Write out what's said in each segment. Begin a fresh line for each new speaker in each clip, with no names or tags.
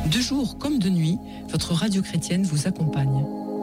De jour comme de nuit, votre radio chrétienne vous accompagne.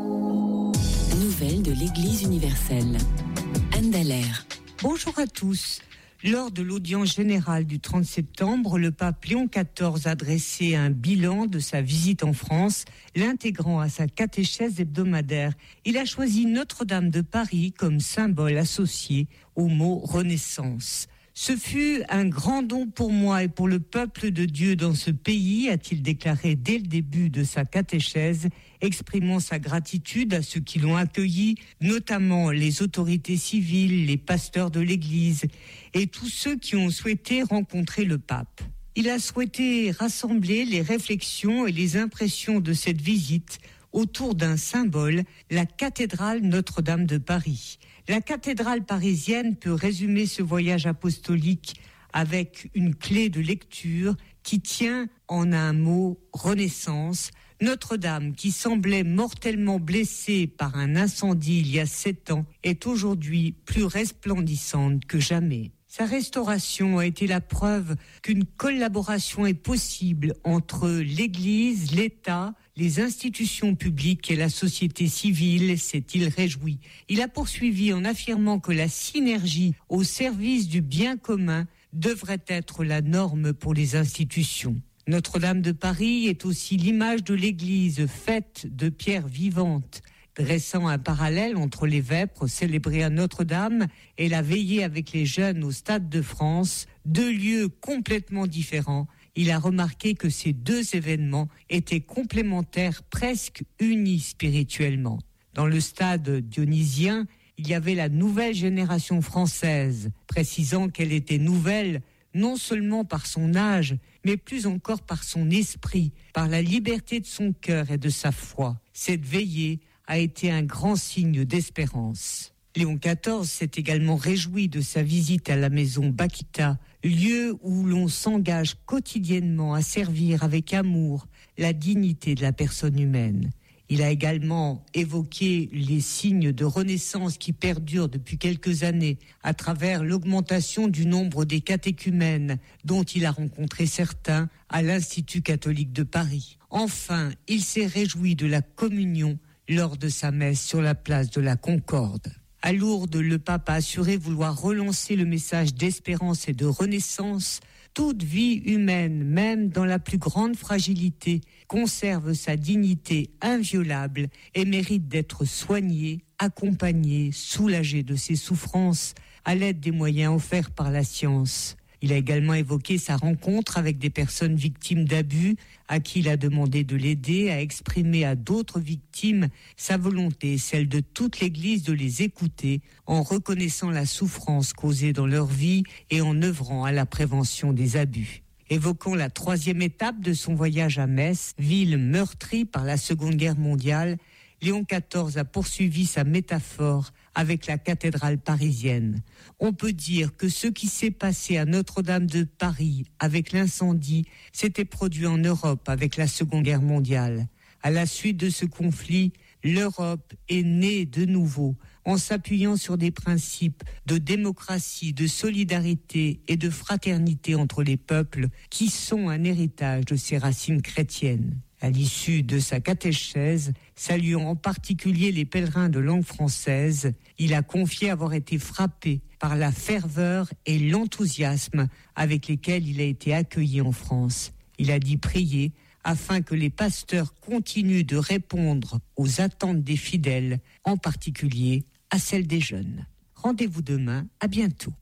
Nouvelles de l'Église universelle. Anne Dallaire.
Bonjour à tous. Lors de l'audience générale du 30 septembre, le pape Léon XIV a dressé un bilan de sa visite en France, l'intégrant à sa catéchèse hebdomadaire. Il a choisi Notre-Dame de Paris comme symbole associé au mot Renaissance. Ce fut un grand don pour moi et pour le peuple de Dieu dans ce pays, a-t-il déclaré dès le début de sa catéchèse, exprimant sa gratitude à ceux qui l'ont accueilli, notamment les autorités civiles, les pasteurs de l'Église et tous ceux qui ont souhaité rencontrer le pape. Il a souhaité rassembler les réflexions et les impressions de cette visite autour d'un symbole, la cathédrale Notre-Dame de Paris. La cathédrale parisienne peut résumer ce voyage apostolique avec une clé de lecture qui tient en un mot Renaissance. Notre-Dame, qui semblait mortellement blessée par un incendie il y a 7 ans, est aujourd'hui plus resplendissante que jamais. Sa restauration a été la preuve qu'une collaboration est possible entre l'Église, l'État, les institutions publiques et la société civile, s'est-il réjoui. Il a poursuivi en affirmant que la synergie au service du bien commun devrait être la norme pour les institutions. Notre-Dame de Paris est aussi l'image de l'Église faite de pierres vivantes, dressant un parallèle entre les vêpres célébrées à Notre-Dame et la veillée avec les jeunes au Stade de France, 2 lieux complètement différents. Il a remarqué que ces 2 événements étaient complémentaires, presque unis spirituellement. Dans le stade dionysien, il y avait la nouvelle génération française, précisant qu'elle était nouvelle non seulement par son âge, mais plus encore par son esprit, par la liberté de son cœur et de sa foi. Cette veillée a été un grand signe d'espérance. Léon XIV s'est également réjoui de sa visite à la maison Bakita, lieu où l'on s'engage quotidiennement à servir avec amour la dignité de la personne humaine. Il a également évoqué les signes de renaissance qui perdurent depuis quelques années à travers l'augmentation du nombre des catéchumènes dont il a rencontré certains à l'Institut catholique de Paris. Enfin, il s'est réjoui de la communion lors de sa messe sur la place de la Concorde. À Lourdes, le pape a assuré vouloir relancer le message d'espérance et de renaissance. Toute vie humaine, même dans la plus grande fragilité, conserve sa dignité inviolable et mérite d'être soignée, accompagnée, soulagée de ses souffrances à l'aide des moyens offerts par la science. Il a également évoqué sa rencontre avec des personnes victimes d'abus, à qui il a demandé de l'aider à exprimer à d'autres victimes sa volonté, celle de toute l'Église, de les écouter en reconnaissant la souffrance causée dans leur vie et en œuvrant à la prévention des abus. Évoquant la 3e étape de son voyage à Metz, ville meurtrie par la Seconde Guerre mondiale, Léon XIV a poursuivi sa métaphore avec la cathédrale parisienne. On peut dire que ce qui s'est passé à Notre-Dame de Paris avec l'incendie s'était produit en Europe avec la Seconde Guerre mondiale. À la suite de ce conflit, l'Europe est née de nouveau en s'appuyant sur des principes de démocratie, de solidarité et de fraternité entre les peuples qui sont un héritage de ses racines chrétiennes. À l'issue de sa catéchèse, saluant en particulier les pèlerins de langue française, il a confié avoir été frappé par la ferveur et l'enthousiasme avec lesquels il a été accueilli en France. Il a dit prier afin que les pasteurs continuent de répondre aux attentes des fidèles, en particulier à celles des jeunes. Rendez-vous demain, à bientôt.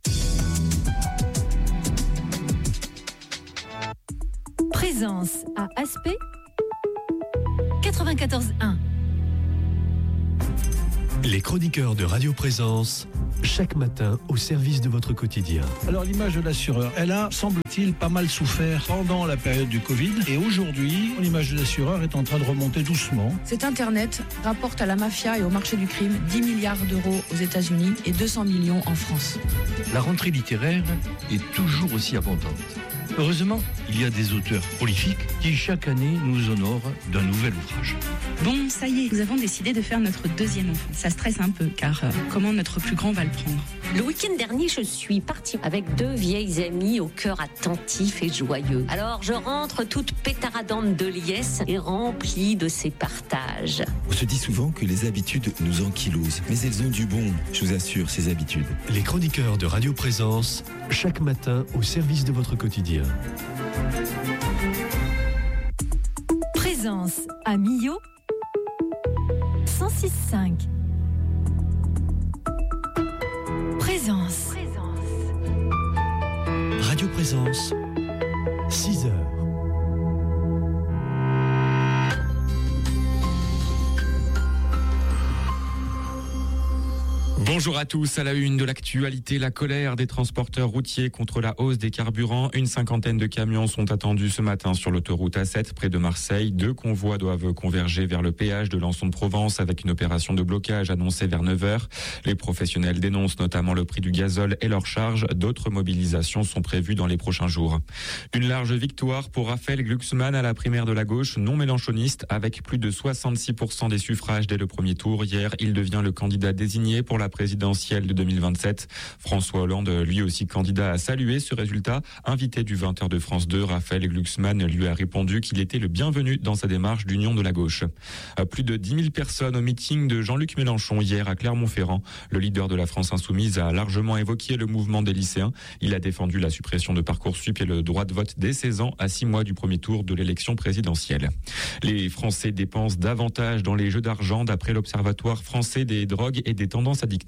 Présence à Aspect 94.1.
Les chroniqueurs de Radio Présence, chaque matin au service de votre quotidien.
Alors l'image de l'assureur, elle a, semble-t-il, pas mal souffert pendant la période du Covid. Et aujourd'hui, l'image de l'assureur est en train de remonter doucement.
Cet Internet rapporte à la mafia et au marché du crime 10 milliards d'euros aux États-Unis et 200 millions en France.
La rentrée littéraire est toujours aussi abondante. Heureusement, il y a des auteurs prolifiques qui chaque année nous honorent d'un nouvel ouvrage.
Bon, ça y est, nous avons décidé de faire notre deuxième enfant. Ça stresse un peu, car comment notre plus grand va le prendre ? Le week-end dernier, je suis partie avec 2 vieilles amies au cœur attentif et joyeux. Alors je rentre toute pétaradante de liesse et remplie de ces partages.
On se dit souvent que les habitudes nous ankylosent, mais elles ont du bon, je vous assure, ces habitudes.
Les chroniqueurs de Radio Présence, chaque matin au service de votre quotidien.
Présence à Millau 106.5. Présence.
Radio Présence, 6 heures.
Bonjour à tous, à la une de l'actualité, la colère des transporteurs routiers contre la hausse des carburants. Une cinquantaine de camions sont attendus ce matin sur l'autoroute A7 près de Marseille. 2 convois doivent converger vers le péage de Lançon-de-Provence avec une opération de blocage annoncée vers 9h. Les professionnels dénoncent notamment le prix du gazole et leurs charges. D'autres mobilisations sont prévues dans les prochains jours. Une large victoire pour Raphaël Glucksmann à la primaire de la gauche non mélenchoniste avec plus de 66% des suffrages dès le premier tour. Hier, il devient le candidat désigné pour la présidentielle de 2027. François Hollande, lui aussi candidat, a salué ce résultat. Invité du 20h de France 2, Raphaël Glucksmann lui a répondu qu'il était le bienvenu dans sa démarche d'union de la gauche. Plus de 10 000 personnes au meeting de Jean-Luc Mélenchon hier à Clermont-Ferrand. Le leader de la France Insoumise a largement évoqué le mouvement des lycéens. Il a défendu la suppression de Parcoursup et le droit de vote dès 16 ans à 6 mois du premier tour de l'élection présidentielle. Les Français dépensent davantage dans les jeux d'argent d'après l'Observatoire français des drogues et des tendances addictives.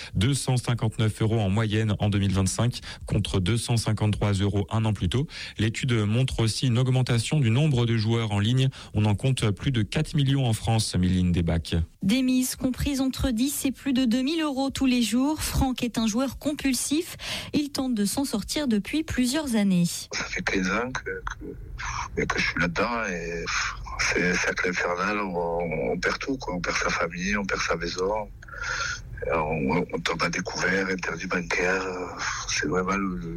259 € en moyenne en 2025 contre 253 € un an plus tôt. L'étude montre aussi une augmentation du nombre de joueurs en ligne. On en compte plus de 4 millions en France, Méline Desbac.
Des mises comprises entre 10 et plus de 2000 € tous les jours. Franck est un joueur compulsif. Il tente de s'en sortir depuis plusieurs années.
Ça fait 15 ans que je suis là-dedans et c'est cercle infernal. On perd tout, quoi. On perd sa famille, on perd sa maison. On tombe à découvert, interdit bancaire, c'est vraiment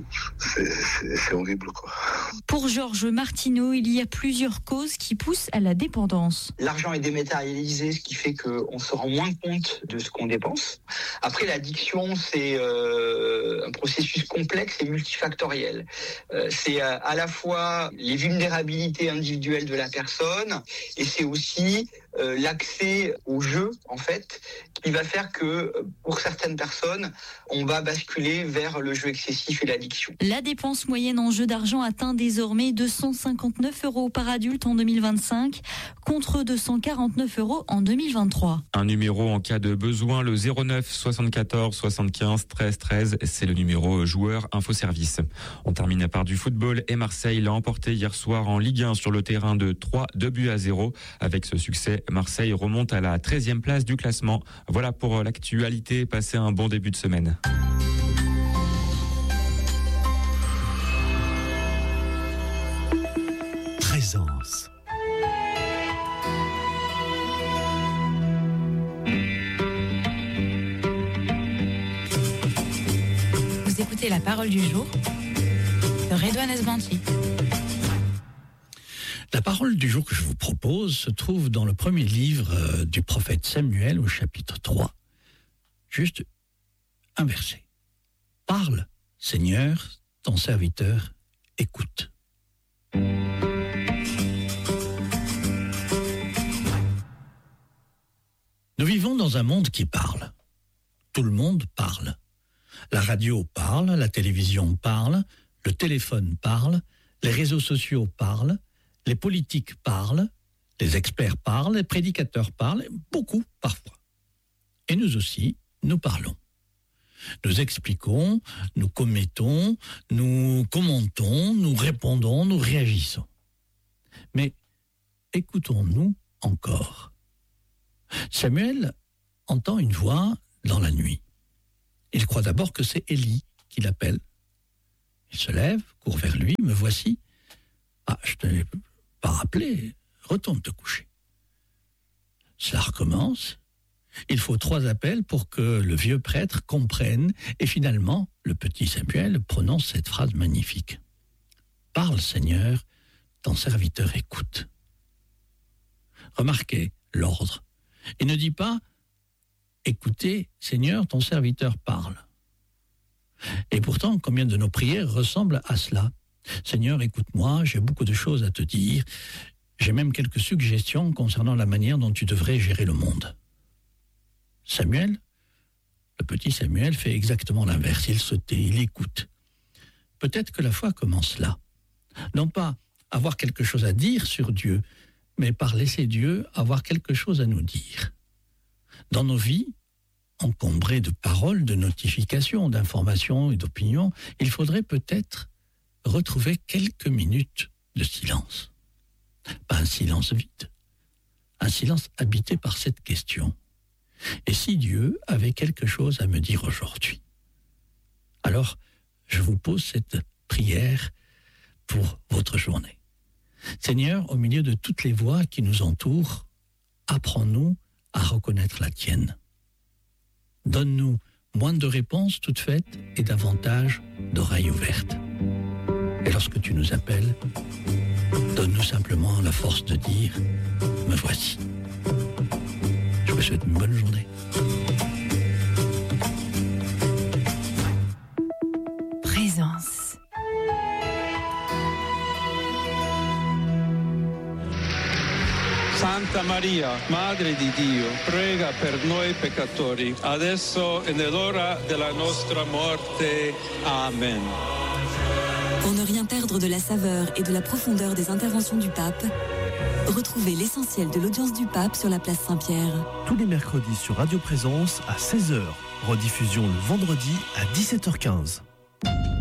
c'est horrible, quoi.
Pour Georges Martineau, il y a plusieurs causes qui poussent à la dépendance.
L'argent est dématérialisé, ce qui fait qu'on se rend moins compte de ce qu'on dépense. Après, l'addiction, c'est un processus complexe et multifactoriel. C'est à la fois les vulnérabilités individuelles de la personne et c'est aussi l'accès au jeu, en fait, qui va faire que pour certaines personnes, on va basculer vers le jeu excessif et l'addiction.
La dépense moyenne en jeu d'argent atteint désormais 259 € par adulte en 2025 contre 249 € en 2023.
Un numéro en cas de besoin, le 09 74 75 13 13, c'est le numéro joueur infoservice. On termine par du football et Marseille l'a emporté hier soir en Ligue 1 sur le terrain de 2-0. Avec ce succès, Marseille remonte à la 13e place du classement. Voilà pour l'actualité. Passez un bon début de semaine.
Présence.
Vous écoutez La Parole du jour de Redouane Esbanti.
La parole du jour que je vous propose se trouve dans le premier livre du prophète Samuel au chapitre 3. Juste un verset. Parle, Seigneur, ton serviteur écoute. Nous vivons dans un monde qui parle. Tout le monde parle. La radio parle, la télévision parle, le téléphone parle, les réseaux sociaux parlent, les politiques parlent, les experts parlent, les prédicateurs parlent, beaucoup parfois. Et nous aussi, nous parlons. Nous expliquons, nous commettons, nous commentons, nous répondons, nous réagissons. Mais écoutons-nous encore. Samuel entend une voix dans la nuit. Il croit d'abord que c'est Élie qui l'appelle. Il se lève, court vers lui, me voici. Ah, je te l'ai pas rappelé, retourne te coucher. Cela recommence. Il faut 3 appels pour que le vieux prêtre comprenne et finalement, le petit Samuel prononce cette phrase magnifique. Parle, Seigneur, ton serviteur écoute. Remarquez l'ordre. Il ne dit pas écoutez, Seigneur, ton serviteur parle. Et pourtant, combien de nos prières ressemblent à cela ? Seigneur, écoute-moi, j'ai beaucoup de choses à te dire. J'ai même quelques suggestions concernant la manière dont tu devrais gérer le monde. Samuel, le petit Samuel, fait exactement l'inverse. Il se tait, il écoute. Peut-être que la foi commence là. Non pas avoir quelque chose à dire sur Dieu, mais par laisser Dieu avoir quelque chose à nous dire. Dans nos vies, encombrées de paroles, de notifications, d'informations et d'opinions, il faudrait peut-être retrouver quelques minutes de silence. Pas un silence vide, un silence habité par cette question. Et si Dieu avait quelque chose à me dire aujourd'hui ? Alors, je vous pose cette prière pour votre journée. Seigneur, au milieu de toutes les voix qui nous entourent, apprends-nous à reconnaître la tienne. Donne-nous moins de réponses toutes faites et davantage d'oreilles ouvertes. Et lorsque tu nous appelles, donne-nous simplement la force de dire « Me voici ». Je vous souhaite une bonne journée.
Présence.
Santa Maria, Madre di Dio, prega per noi peccatori, adesso e nell'ora della nostra morte. Amen.
Pour ne rien perdre de la saveur et de la profondeur des interventions du pape, retrouvez l'essentiel de l'audience du pape sur la place Saint-Pierre.
Tous les mercredis sur Radio Présence à 16h. Rediffusion le vendredi à 17h15.